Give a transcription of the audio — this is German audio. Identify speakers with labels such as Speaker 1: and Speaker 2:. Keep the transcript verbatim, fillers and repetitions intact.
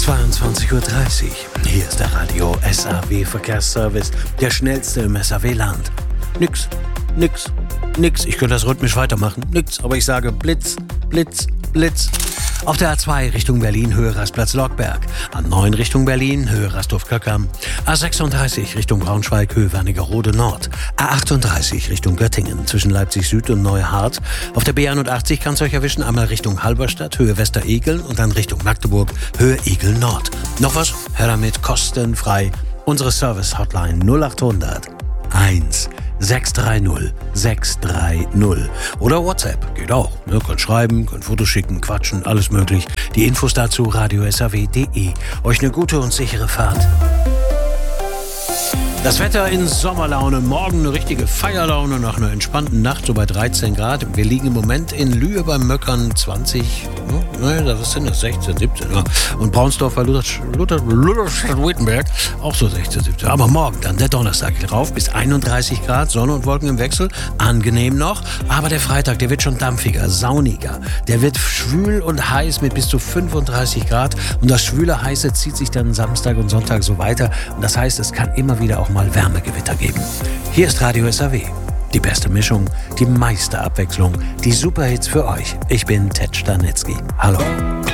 Speaker 1: zweiundzwanzig Uhr dreißig. Hier ist der Radio S A W Verkehrsservice, der schnellste im S A W-Land. Nix, nix, nix. Ich könnte das rhythmisch weitermachen. Nix, aber ich sage Blitz, Blitz, Blitz. Auf der A zwei Richtung Berlin, Höhe Rastplatz Lockberg. A neun Richtung Berlin, Höhe Rastorf-Köckam. A sechsunddreißig Richtung Braunschweig, Höhe Wernigerode Nord. A achtunddreißig Richtung Göttingen, zwischen Leipzig Süd und Neuhardt. Auf der B einundachtzig kann es euch erwischen, einmal Richtung Halberstadt, Höhe Westeregeln und dann Richtung Magdeburg, Höhe Egel Nord. Noch was? Her damit, kostenfrei. Unsere Service-Hotline null achthundert eins sechs drei null sechs drei null. Oder WhatsApp, geht auch. Ne? Könnt schreiben, könnt Fotos schicken, quatschen, alles möglich. Die Infos dazu radio s a w punkt d e. Euch eine gute und sichere Fahrt. Das Wetter in Sommerlaune, morgen eine richtige Feierlaune nach einer entspannten Nacht, so bei dreizehn Grad. Wir liegen im Moment in Lühe beim Möckern zwanzig, ne, was sind das, sechzehn, siebzehn, ja. Und Braunsdorf bei Luther, Luther, Luther-Wittenberg auch so sechzehn, siebzehn. Aber morgen dann der Donnerstag geht rauf bis einunddreißig Grad, Sonne und Wolken im Wechsel, angenehm noch. Aber der Freitag, der wird schon dampfiger, sauniger. Der wird schwül und heiß mit bis zu fünfunddreißig Grad. Und das schwüle Heiße zieht sich dann Samstag und Sonntag so weiter. Und das heißt, es kann immer wieder auch mal Wärmegewitter geben. Hier ist Radio S A W. Die beste Mischung, die meiste Abwechslung, die Superhits für euch. Ich bin Ted Stanitzky. Hallo.